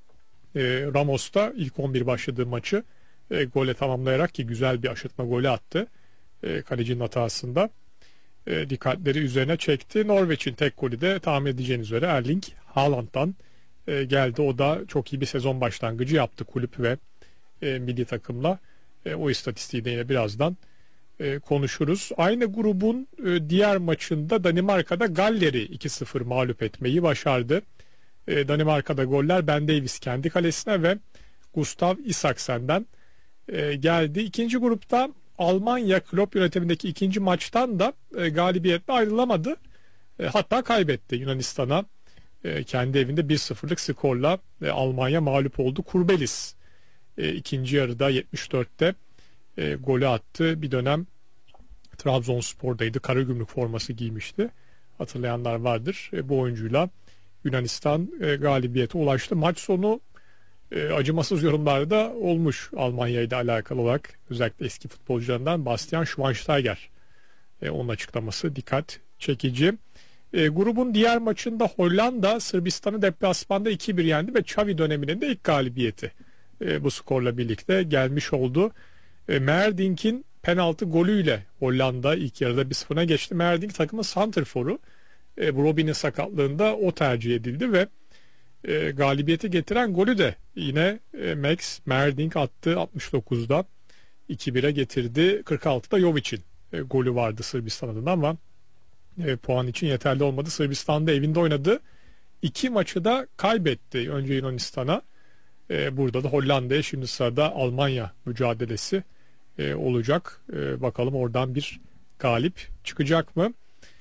Speaker 7: Ramos da ilk 11 başladığı maçı gole tamamlayarak ki güzel bir aşırtma golü attı. Kalecinin hatasında dikkatleri üzerine çekti. Norveç'in tek golü de tahmin edeceğiniz üzere Erling Haaland'dan geldi. O da çok iyi bir sezon başlangıcı yaptı kulüp ve milli takımla. O istatistiği de yine birazdan konuşuruz. Aynı grubun diğer maçında Danimarka'da Galler'i 2-0 mağlup etmeyi başardı. Danimarka'da goller Ben Davies kendi kalesine ve Gustav Isaksen'den geldi. İkinci grupta Almanya Klopp yönetimindeki ikinci maçtan da galibiyetle ayrılamadı. Hatta kaybetti Yunanistan'a. Kendi evinde 1-0'lık skorla Almanya mağlup oldu. Kurbelis ikinci yarıda 74'te golü attı. Bir dönem Trabzonspor'daydı. Karagümrük forması giymişti. Hatırlayanlar vardır. Bu oyuncuyla Yunanistan galibiyete ulaştı. Maç sonu acımasız yorumlar da olmuş Almanya ile alakalı olarak. Özellikle eski futbolcularından Bastian Schweinsteiger. Onun açıklaması dikkat çekici. Grubun diğer maçında Hollanda Sırbistan'ı deplasmanda 2-1 yendi ve Xavi döneminin de ilk galibiyeti bu skorla birlikte gelmiş oldu. Merdinck'in penaltı golüyle Hollanda ilk yarıda 1-0'a geçti. Merdink takımın santrforu. Robben'in sakatlığında o tercih edildi ve galibiyeti getiren golü de yine Max Merdink attı 69'da 2-1'e getirdi. 46'da Jovic'in golü vardı Sırbistan adına ama puan için yeterli olmadı. Sırbistan'da evinde oynadı. 2 maçı da kaybetti. Önce Yunanistan'a. Burada da Hollanda'ya, şimdi sırada Almanya mücadelesi olacak. Bakalım oradan bir galip çıkacak mı?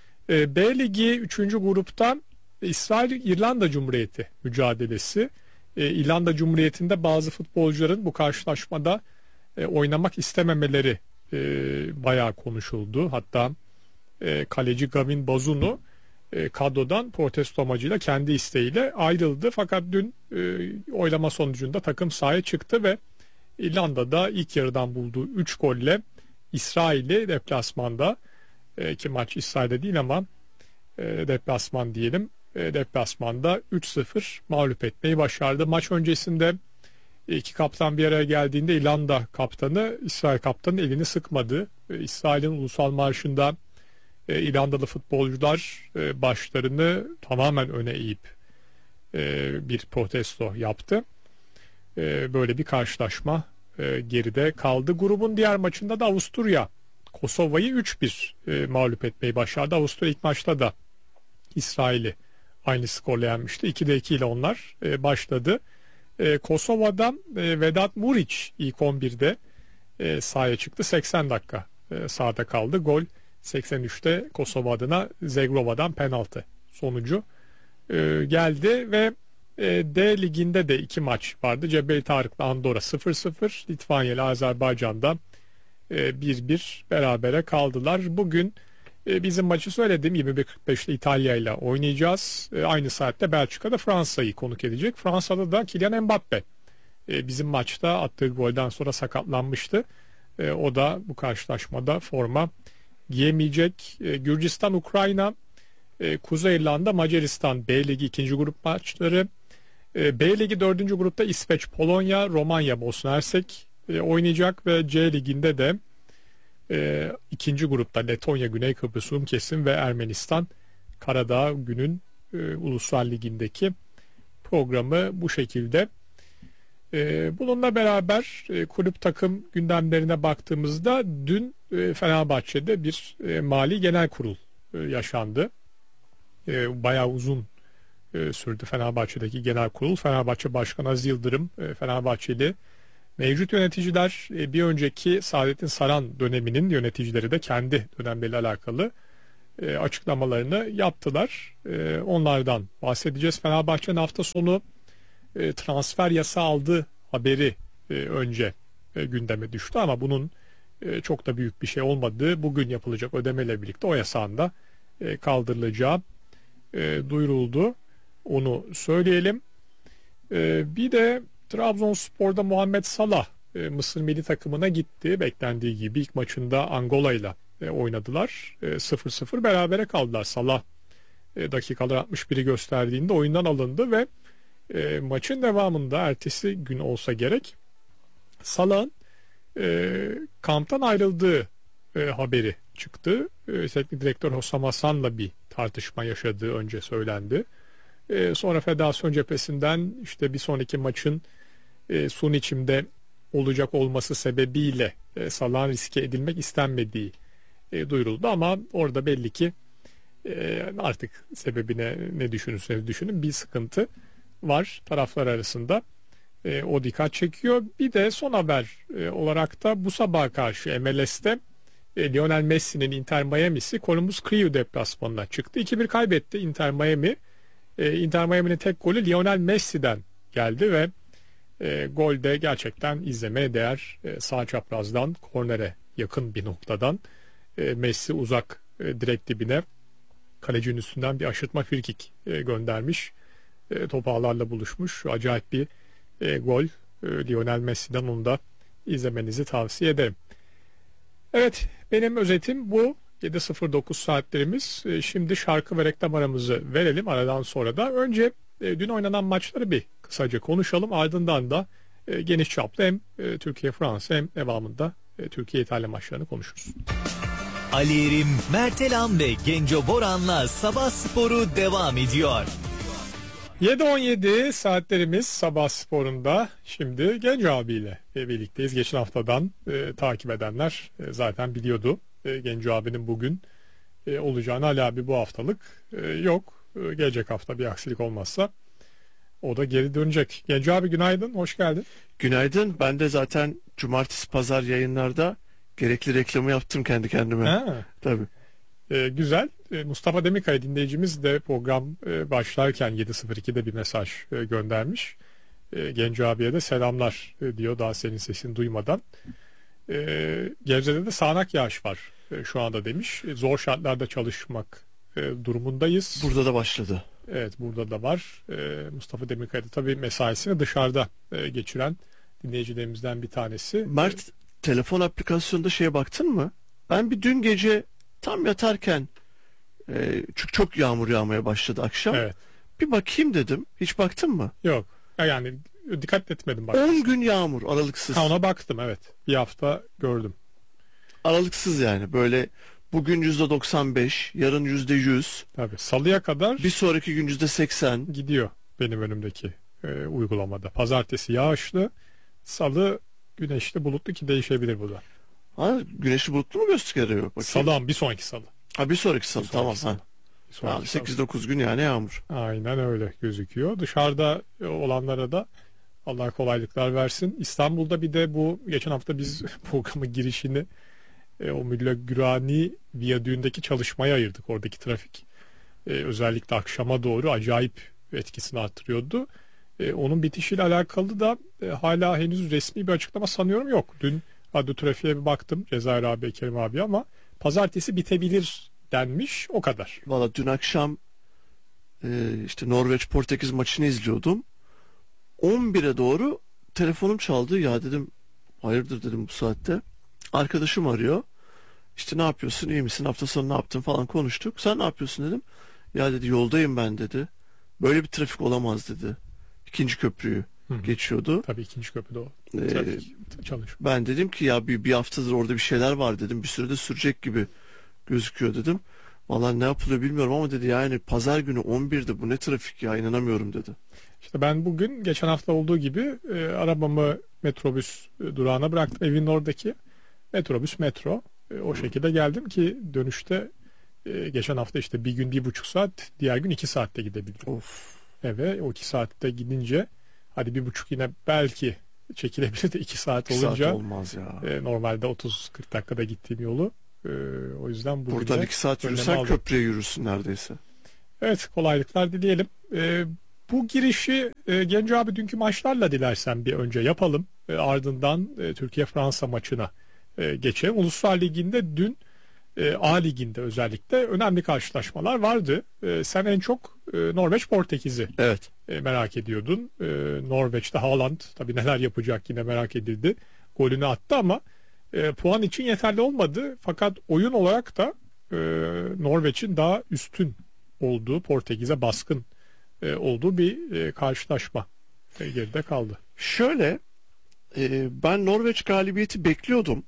Speaker 7: B Ligi 3. grupta İsrail-İrlanda Cumhuriyeti mücadelesi. İrlanda Cumhuriyeti'nde bazı futbolcuların bu karşılaşmada oynamak istememeleri bayağı konuşuldu. Hatta kaleci Gavin Bazunu kadrodan protesto amacıyla kendi isteğiyle ayrıldı. Fakat dün oylama sonucunda takım sahaya çıktı ve İrlanda'da ilk yarıdan bulduğu 3 golle İsrail'i deplasmanda, ki maç İsrail'de değil ama deplasman diyelim, deplasmanda 3-0 mağlup etmeyi başardı. Maç öncesinde iki kaptan bir araya geldiğinde İrlanda kaptanı İsrail kaptanının elini sıkmadı. İsrail'in ulusal marşında İrlandalı futbolcular başlarını tamamen öne eğip bir protesto yaptı. Böyle bir karşılaşma geride kaldı. Grubun diğer maçında da Avusturya Kosova'yı 3-1 mağlup etmeyi başardı. Avusturya ilk maçta da İsrail'i aynı skorla yenmişti. 2'de 2 ile onlar başladı. Kosova'dan Vedat Muriç ilk 11'de sahaya çıktı. 80 dakika sahada kaldı. Gol 83'te Kosova adına Zegrova'dan penaltı sonucu geldi ve D liginde de 2 maç vardı. Cebel Tarık'la Andorra 0-0, Litvanya ile Azerbaycan'da 1-1 berabere kaldılar. Bugün bizim maçı söyledim, 21.45'te İtalya ile oynayacağız. Aynı saatte Belçika'da Fransa'yı konuk edecek. Fransa'da da Kylian Mbappe bizim maçta attığı golden sonra sakatlanmıştı. O da bu karşılaşmada forma giyemeyecek. Gürcistan, Ukrayna, Kuzey İrlanda, Macaristan B Ligi 2. grup maçları. B Ligi 4. grupta İsveç, Polonya, Romanya, Bosna Hersek oynayacak ve C Ligi'nde de 2. grupta Letonya, Güney Kıbrıs Rum Kesim ve Ermenistan Karadağ günün Ulusal Ligi'ndeki programı bu şekilde. Bununla beraber kulüp takım gündemlerine baktığımızda dün Fenerbahçe'de bir mali genel kurul yaşandı. Bayağı uzun sürdü Fenerbahçe'deki genel kurul. Fenerbahçe Başkanı Aziz Yıldırım, Fenerbahçeli mevcut yöneticiler, bir önceki Saadettin Saran döneminin yöneticileri de kendi dönemleriyle alakalı açıklamalarını yaptılar. Onlardan bahsedeceğiz. Fenerbahçe'nin hafta sonu transfer yasağı aldığı haberi önce gündeme düştü ama bunun çok da büyük bir şey olmadığı, bugün yapılacak ödemeyle birlikte o yasağın da kaldırılacağı duyuruldu. Onu söyleyelim. Bir de Trabzonspor'da Muhammed Salah Mısır milli takımına gitti. Beklendiği gibi ilk maçında Angola ile oynadılar. 0-0 berabere kaldılar. Salah dakikalar 61'i gösterdiğinde oyundan alındı ve maçın devamında ertesi gün olsa gerek Salah'ın kamptan ayrıldığı haberi çıktı. Teknik direktör Hossam Hasan'la bir tartışma yaşadığı önce söylendi. Sonra federasyon cephesinden işte bir sonraki maçın Suniçim'de olacak olması sebebiyle Salah'ın riske edilmek istenmediği duyuruldu ama orada belli ki artık sebebine ne düşünürseniz düşünün bir sıkıntı var taraflar arasında. O dikkat çekiyor. Bir de son haber olarak da bu sabaha karşı MLS'te Lionel Messi'nin Inter Miami'si Columbus Crew deplasmanına çıktı. 2-1 kaybetti Inter Miami. Inter Miami'nin tek golü Lionel Messi'den geldi ve golde gerçekten izlemeye değer. Sağ çaprazdan kornere yakın bir noktadan Messi uzak direkt dibine kalecinin üstünden bir aşırtma frikik göndermiş. Top ağlarla buluşmuş. Acayip bir gol. Lionel Messi'den, onu da izlemenizi tavsiye ederim. Evet, benim özetim bu. 7.09 saatlerimiz. Şimdi şarkı ve reklam aramızı verelim. Aradan sonra da önce dün oynanan maçları bir kısaca konuşalım. Ardından da geniş çaplı hem Türkiye-Fransa hem devamında Türkiye-İtalya maçlarını konuşuruz.
Speaker 3: Ali Erim, Mertelan ve Genco Boran'la Sabah Sporu devam ediyor.
Speaker 7: 7.17 saatlerimiz Sabah Sporu'nda. Şimdi Genco abiyle birlikteyiz. Geçen haftadan takip edenler zaten biliyordu. Genco abinin bugün olacağını. Ali abi bu haftalık yok. Gelecek hafta bir aksilik olmazsa o da geri dönecek. Genco abi günaydın, hoş geldin.
Speaker 8: Günaydın. Ben de zaten cumartesi pazar yayınlarda gerekli reklamı yaptım kendi kendime.
Speaker 7: Ha.
Speaker 8: Tabii.
Speaker 7: Güzel. Mustafa Demirkaya dinleyicimiz de program başlarken 7.02'de bir mesaj göndermiş. Genco abiye de selamlar diyor daha senin sesini duymadan. Gebze'de de sağanak yağış var şu anda demiş. Zor şartlarda çalışmak durumundayız.
Speaker 8: Burada da başladı.
Speaker 7: Evet, burada da var. Mustafa Demirkaya da tabii mesaisini dışarıda geçiren dinleyicilerimizden bir tanesi.
Speaker 8: Mert, telefon aplikasyonunda şeye baktın mı? Ben bir dün gece tam yatarken çünkü çok yağmur yağmaya başladı akşam.
Speaker 7: Evet.
Speaker 8: Bir bakayım dedim. Hiç baktın mı?
Speaker 7: Yok. Yani dikkat etmedim.
Speaker 8: 10 gün yağmur aralıksız.
Speaker 7: Ona baktım, evet. Bir hafta gördüm.
Speaker 8: Aralıksız yani. Böyle bugün %95, yarın %100.
Speaker 7: Tabii. Salıya kadar
Speaker 8: Bir sonraki gün %80.
Speaker 7: gidiyor benim önümdeki uygulamada. Pazartesi yağışlı, salı güneşli, bulutlu, ki değişebilir bu da.
Speaker 8: Ha, güneşli bulutlu mu gösteriyor? Bakayım.
Speaker 7: Salı ama bir sonraki salı.
Speaker 8: Ha, bir sonraki salı.
Speaker 7: Bir
Speaker 8: Tamam.
Speaker 7: sonraki
Speaker 8: Ha.
Speaker 7: Bir sonraki salı.
Speaker 8: 8-9 gün yani yağmur.
Speaker 7: Aynen öyle gözüküyor. Dışarıda olanlara da Allah kolaylıklar versin. İstanbul'da bir de bu geçen hafta biz programın girişini o Mülla Gürani Viyadüğü'ndeki çalışmaya ayırdık. Oradaki trafik özellikle akşama doğru acayip etkisini artırıyordu. Onun bitişiyle alakalı da hala henüz resmi bir açıklama sanıyorum yok. Dün radyo trafiğe bir baktım Cezayir abi, Kerim abi, ama pazartesi bitebilir denmiş, o kadar.
Speaker 8: Valla dün akşam işte Norveç-Portekiz maçını izliyordum. 11'e doğru telefonum çaldı. Ya dedim, hayırdır dedim bu saatte. Arkadaşım arıyor. İşte ne yapıyorsun, iyi misin, hafta sonu ne yaptın falan konuştuk. Sen ne yapıyorsun dedim. Ya dedi, yoldayım ben dedi. Böyle bir trafik olamaz dedi. İkinci köprüyü geçiyordu.
Speaker 7: Tabii ikinci köprüde o
Speaker 8: Ee,
Speaker 7: trafik çalışıyor.
Speaker 8: Ben dedim ki ya bir haftadır orada bir şeyler var dedim. Bir sürede sürecek gibi gözüküyor dedim. Vallahi ne yapılıyor bilmiyorum ama dedi, yani pazar günü 11'de bu ne trafik ya, inanamıyorum dedi.
Speaker 7: İşte ben bugün geçen hafta olduğu gibi arabamı metrobüs durağına bıraktım. Evin oradaki metro. O şekilde geldim ki dönüşte geçen hafta işte bir gün 1,5 saat, diğer gün 2 saatte gidebildim.
Speaker 8: Of.
Speaker 7: Eve o 2 saatte gidince hadi 1,5 yine belki çekilebilir de 2 saat
Speaker 8: 2
Speaker 7: olunca
Speaker 8: saat olmaz ya.
Speaker 7: normalde 30-40 dakikada gittiğim yolu o yüzden bugün
Speaker 8: Buradan
Speaker 7: de
Speaker 8: 2 saat
Speaker 7: önlemi
Speaker 8: yürüsen
Speaker 7: aldım.
Speaker 8: köprüye yürürsün neredeyse.
Speaker 7: Evet, kolaylıklar dileyelim. Bu girişi Genco abi dünkü maçlarla dilersen bir önce yapalım. Ardından Türkiye-Fransa maçına geçelim. Uluslar Ligi'nde dün A Ligi'nde özellikle önemli karşılaşmalar vardı. Sen en çok Norveç-Portekiz'i
Speaker 8: Evet.
Speaker 7: merak ediyordun. Norveç'te Haaland tabii neler yapacak yine merak edildi. Golünü attı ama puan için yeterli olmadı. Fakat oyun olarak da Norveç'in daha üstün olduğu, Portekiz'e baskın olduğu bir karşılaşma geride kaldı.
Speaker 8: Şöyle ben Norveç galibiyeti bekliyordum.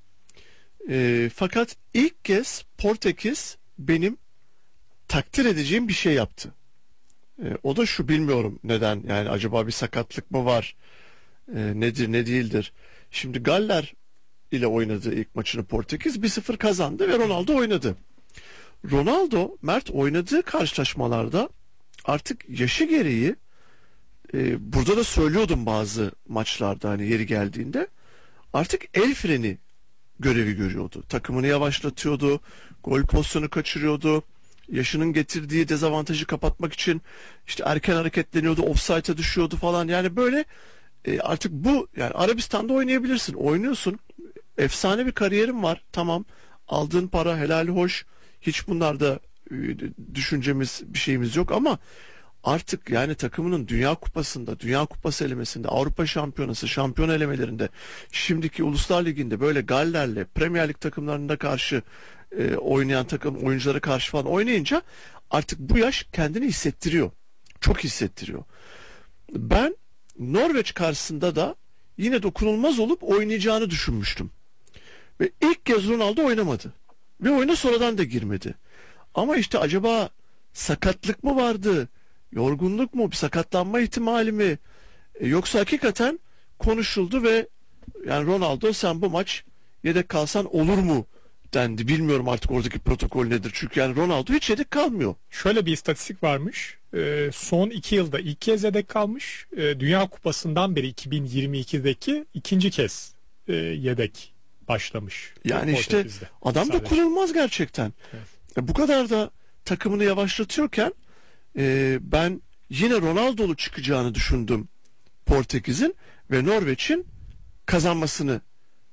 Speaker 8: Fakat ilk kez Portekiz benim takdir edeceğim bir şey yaptı. O da şu, bilmiyorum neden, yani acaba bir sakatlık mı var, nedir ne değildir. Şimdi Galler ile oynadı ilk maçını Portekiz, 1-0 kazandı ve Ronaldo oynadı. Ronaldo, Mert, oynadığı karşılaşmalarda artık yaşı gereği, burada da söylüyordum bazı maçlarda hani yeri geldiğinde, artık el freni görevi görüyordu. Takımını yavaşlatıyordu, gol pozisyonu kaçırıyordu. Yaşının getirdiği dezavantajı kapatmak için işte erken hareketleniyordu, ofsayta düşüyordu falan. Yani böyle artık bu, yani Arabistan'da oynayabilirsin, oynuyorsun. Efsane bir kariyerin var, tamam. Aldığın para helali hoş. Hiç bunlarda düşüncemiz, bir şeyimiz yok ama artık yani takımının Dünya Kupası'nda, Dünya Kupası elemesinde, Avrupa Şampiyonası, şampiyon elemelerinde, şimdiki Uluslar Ligi'nde böyle Galler'le, Premier Lig takımlarına karşı oynayan takım oyunculara karşı falan oynayınca artık bu yaş kendini hissettiriyor. Çok hissettiriyor. Ben Norveç karşısında da yine dokunulmaz olup oynayacağını düşünmüştüm. Ve ilk kez Ronaldo oynamadı. Ve oyuna sonradan da girmedi. Ama işte acaba sakatlık mı vardı? Yorgunluk mu? Bir sakatlanma ihtimali mi? Yoksa hakikaten konuşuldu ve yani Ronaldo, sen bu maç yedek kalsan olur mu dendi. Bilmiyorum artık oradaki protokol nedir. Çünkü yani Ronaldo hiç yedek kalmıyor.
Speaker 7: Şöyle bir istatistik varmış. Son 2 yılda ilk kez yedek kalmış. Dünya Kupası'ndan beri 2022'deki ikinci kez yedek başlamış.
Speaker 8: Yani işte
Speaker 7: Portekiz'de.
Speaker 8: adam da
Speaker 7: Sadece.
Speaker 8: kurulmaz gerçekten.
Speaker 7: Evet.
Speaker 8: Bu kadar da takımını yavaşlatıyorken ben yine Ronaldo'lu çıkacağını düşündüm Portekiz'in ve Norveç'in kazanmasını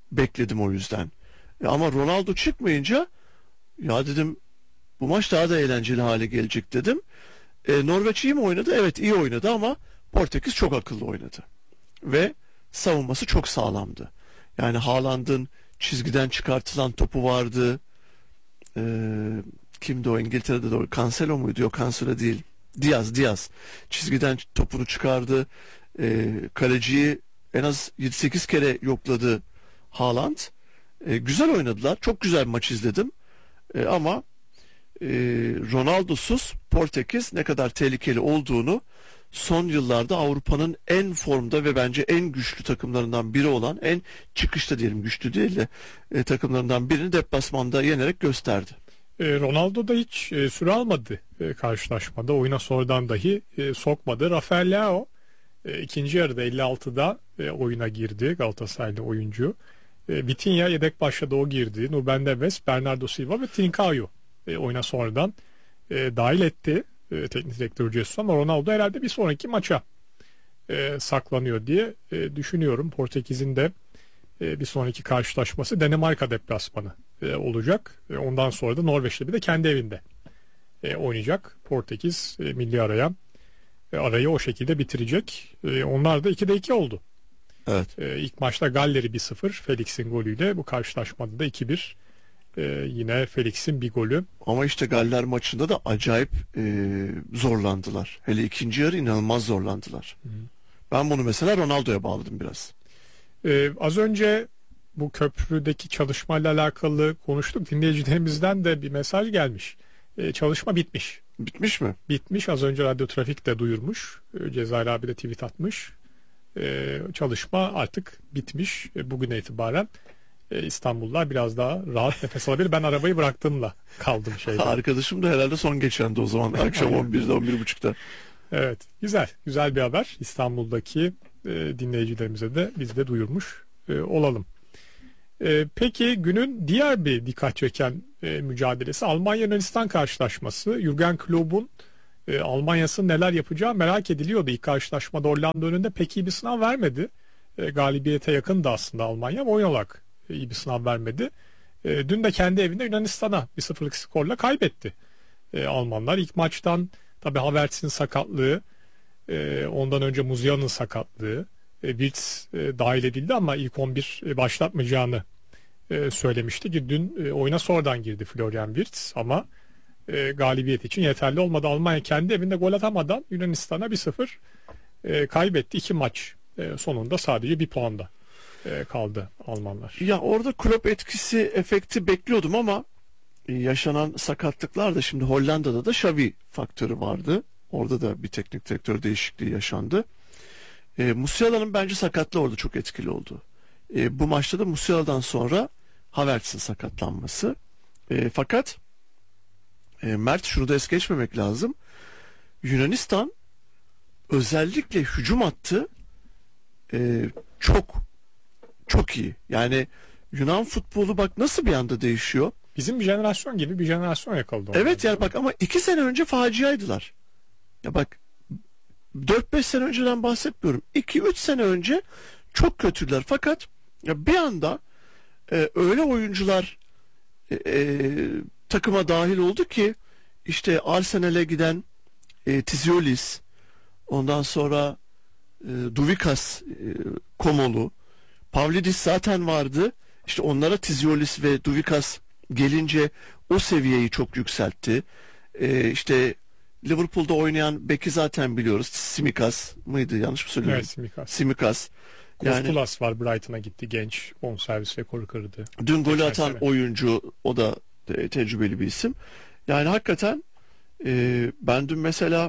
Speaker 8: bekledim o yüzden. Ama Ronaldo çıkmayınca ya dedim bu maç daha da eğlenceli hale gelecek dedim. Norveç iyi mi oynadı? Evet, iyi oynadı ama Portekiz çok akıllı oynadı. Ve savunması çok sağlamdı. Yani Haaland'ın çizgiden çıkartılan topu vardı. Kimdi o, İngiltere'de de o? Cancelo muydu? Yok, Cancelo değil. Diaz. Çizgiden topunu çıkardı. Kaleciyi en az 7-8 kere yokladı Haaland. Güzel oynadılar. Çok güzel bir maç izledim. Ama Ronaldo'suz Portekiz ne kadar tehlikeli olduğunu son yıllarda Avrupa'nın en formda ve bence en güçlü takımlarından biri olan, en çıkışta diyelim, güçlü değil de takımlarından birini deplasmanda yenerek gösterdi.
Speaker 7: Ronaldo da hiç süre almadı karşılaşmada. Oyuna sonradan dahi sokmadı. Rafael Leao ikinci yarıda 56'da oyuna girdi, Galatasaraylı oyuncu. Vitinha yedek başladı, o girdi. Nuben Neves, Bernardo Silva ve Trincao oyuna sonradan dahil etti teknik direktör Jesus, ama Ronaldo herhalde bir sonraki maça saklanıyor diye düşünüyorum. Portekiz'in de bir sonraki karşılaşması Danimarka deplasmanı olacak. Ondan sonra da Norveç'le bir de kendi evinde oynayacak. Portekiz milli arayı o şekilde bitirecek. Onlar da 2'de 2 oldu.
Speaker 8: Evet.
Speaker 7: İlk maçta Galler'i 1-0 Felix'in golüyle, bu karşılaşmada da 2-1 yine Felix'in bir golü.
Speaker 8: Ama işte Galler maçında da acayip zorlandılar. Hele ikinci yarı inanılmaz zorlandılar. Hı. Ben bunu mesela Ronaldo'ya bağladım biraz.
Speaker 7: Az önce bu köprüdeki çalışmayla alakalı konuştuk. Dinleyicilerimizden de bir mesaj gelmiş. Çalışma bitmiş.
Speaker 8: Bitmiş mi?
Speaker 7: Bitmiş. Az önce Radyo Trafik de duyurmuş. Cezayir abi de tweet atmış. Çalışma artık bitmiş. Bugüne itibaren İstanbullular biraz daha rahat nefes alabilir. Ben arabayı bıraktığımla kaldım şeyde.
Speaker 8: Arkadaşım da herhalde son geçendi o zaman. Akşam 11'de 11.30'da.
Speaker 7: Evet. Güzel bir haber. İstanbul'daki dinleyicilerimize de biz de duyurmuş olalım. Peki günün diğer bir dikkat çeken mücadelesi Almanya-Yunanistan karşılaşması. Jürgen Klopp'un Almanya'sının neler yapacağı merak ediliyordu. İlk karşılaşmada Hollanda önünde pek iyi bir sınav vermedi. Galibiyete yakındı aslında Almanya ama oyun olarak iyi bir sınav vermedi. Dün de kendi evinde Yunanistan'a 1-0'lık skorla kaybetti Almanlar. İlk maçtan tabii Havertz'in sakatlığı, ondan önce Musiala'nın sakatlığı, Wirtz dahil edildi ama ilk 11 başlatmayacağını söylemişti ki dün oyuna sonradan girdi Florian Wirtz ama galibiyet için yeterli olmadı. Almanya kendi evinde gol atamadan Yunanistan'a 1-0 kaybetti. 2 maç sonunda sadece bir puanda kaldı Almanlar.
Speaker 8: Ya orada Klopp etkisi, efekti bekliyordum ama yaşanan sakatlıklar da, şimdi Hollanda'da da Xavi faktörü vardı. Orada da bir teknik direktör değişikliği yaşandı. Musiala'nın bence sakatlığı orada çok etkili oldu. Bu maçta da Musiala'dan sonra Havertz'in sakatlanması. Fakat Mert, şunu da es geçmemek lazım. Yunanistan özellikle hücum hattı çok iyi. Yani Yunan futbolu bak nasıl bir anda değişiyor.
Speaker 7: Bizim bir jenerasyon gibi bir jenerasyon yakaladı.
Speaker 8: Evet yani bak, ama 2 sene önce faciaydılar. Ya bak, 4-5 sene önceden bahsetmiyorum. 2-3 sene önce çok kötüler. Fakat ya bir anda öyle oyuncular takıma dahil oldu ki işte Arsenal'e giden Tiziolis, ondan sonra Duvikas, Komolu, Pavlidis zaten vardı. İşte onlara Tiziolis ve Duvikas gelince o seviyeyi çok yükseltti. İşte Liverpool'da oynayan beki zaten biliyoruz. Simikas mıydı? Yanlış mı söylüyorum?
Speaker 7: Evet,
Speaker 8: Simikas.
Speaker 7: Kostulas var, Brighton'a gitti. Genç, bonservis rekoru kırdı.
Speaker 8: Dün golü atan oyuncu, o da tecrübeli bir isim. Yani hakikaten ben dün mesela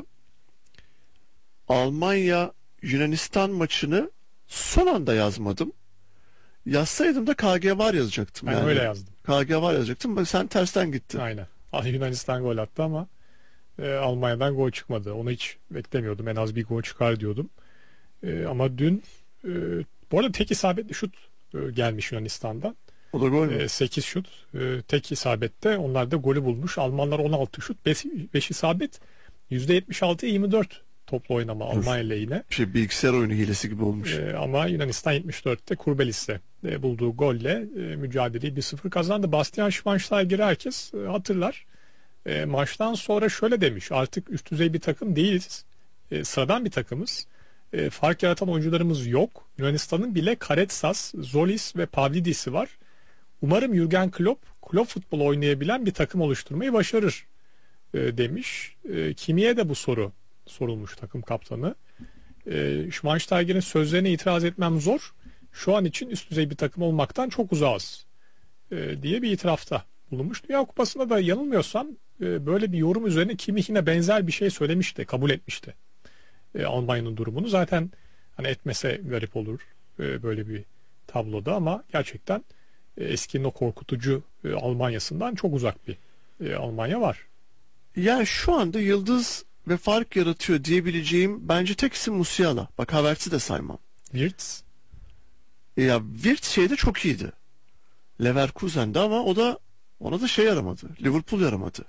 Speaker 8: Almanya Yunanistan maçını son anda yazmadım. Yazsaydım da KG var yazacaktım.
Speaker 7: Ben
Speaker 8: yani
Speaker 7: öyle yazdım.
Speaker 8: KG var yazacaktım. Bak sen tersten gittin.
Speaker 7: Aynen. Yunanistan gol attı ama Almanya'dan gol çıkmadı. Onu hiç beklemiyordum. En az bir gol çıkar diyordum. Ama dün bu arada tek isabetli şut gelmiş Yunanistan'dan.
Speaker 8: O da gol mü?
Speaker 7: 8 şut. Tek isabette. Onlar da golü bulmuş. Almanlar 16 şut. 5 isabet. %76'ya 24 toplu oynama Almanya lehine.
Speaker 8: Bilgisayar oyunu hilesi gibi olmuş.
Speaker 7: Ama Yunanistan 74'te Kurbelis'e bulduğu golle mücadeleyi 1-0 kazandı. Bastian Schweinsteiger'i herkes hatırlar. Maçtan sonra şöyle demiş: artık üst düzey bir takım değiliz. Sıradan bir takımız. Fark yaratan oyuncularımız yok. Yunanistan'ın bile Karetsas, Zolis ve Pavlidis'i var. Umarım Jürgen Klopp futbol oynayabilen bir takım oluşturmayı başarır demiş. Kimi'ye de bu soru sorulmuş, takım kaptanı. Schweinsteiger'in sözlerine itiraz etmem zor. Şu an için üst düzey bir takım olmaktan çok uzağız diye bir itirafta bulunmuş. Dünya Kupası'nda da yanılmıyorsam böyle bir yorum üzerine Kimi yine benzer bir şey söylemişti, kabul etmişti Almanya'nın durumunu. Zaten hani etmese garip olur böyle bir tabloda, ama gerçekten eskinin o korkutucu Almanya'sından çok uzak bir Almanya var.
Speaker 8: Yani şu anda yıldız ve fark yaratıyor diyebileceğim bence tek isim Musiala. Bak, Havertz'i de saymam.
Speaker 7: Wirtz
Speaker 8: Ya Wirtz şeyde çok iyiydi. Leverkusen'de, ama ona da şey yaramadı. Liverpool yaramadı.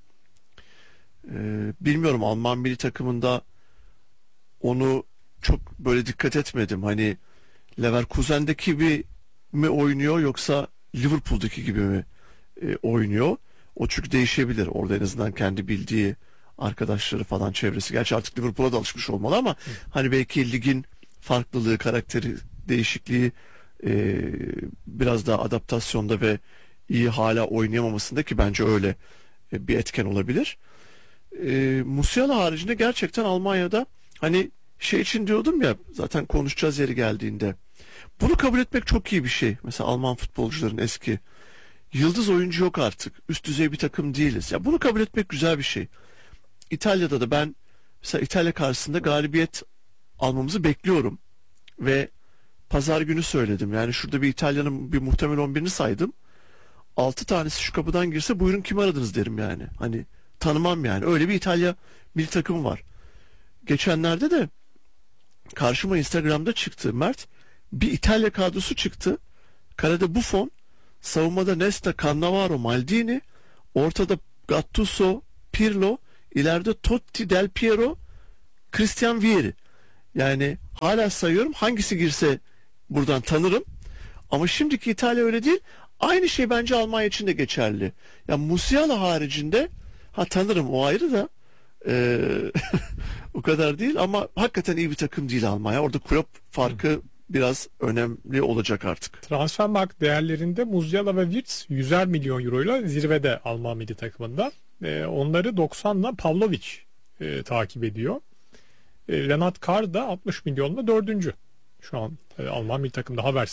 Speaker 8: Bilmiyorum, Alman milli takımında onu çok böyle dikkat etmedim. Hani Leverkusen'deki gibi mi oynuyor yoksa Liverpool'daki gibi mi oynuyor? O çünkü değişebilir. Orada en azından kendi bildiği arkadaşları falan, çevresi. Gerçi artık Liverpool'a da alışmış olmalı, ama hani belki ligin farklılığı, karakteri değişikliği, biraz daha adaptasyonda ve iyi hala oynayamamasında, ki bence öyle bir etken olabilir. Musiala haricinde gerçekten Almanya'da, hani şey için diyordum ya, zaten konuşacağız yeri geldiğinde, bunu kabul etmek çok iyi bir şey. Mesela Alman futbolcuların eski yıldız oyuncu yok artık. Üst düzey bir takım değiliz. Ya bunu kabul etmek güzel bir şey. İtalya'da da ben mesela İtalya karşısında galibiyet almamızı bekliyorum. Ve pazar günü söyledim. Yani şurada bir İtalya'nın bir muhtemel 11'ini saydım. 6 tanesi şu kapıdan girse buyurun kim aradınız derim yani. Hani tanımam yani. Öyle bir İtalya milli takımı var. Geçenlerde de karşıma Instagram'da çıktı Mert. Bir İtalya kadrosu çıktı. Kalede Buffon, savunmada Nesta, Cannavaro, Maldini, ortada Gattuso, Pirlo, ileride Totti, Del Piero, Christian Vieri. Yani hala sayıyorum, hangisi girse buradan tanırım. Ama şimdiki İtalya öyle değil. Aynı şey bence Almanya için de geçerli. Ya Musiala haricinde tanırım, o ayrı da o kadar değil, ama hakikaten iyi bir takım değil Almanya. Orada Klopp farkı biraz önemli olacak artık.
Speaker 7: Transfermarkt değerlerinde Musiala ve Wirtz 100'er milyon euroyla zirvede Alman milli takımında. Onları 90'la Pavlovic takip ediyor. Renat Kar da 60 milyonla 4. Şu an Alman milli takımda Havertz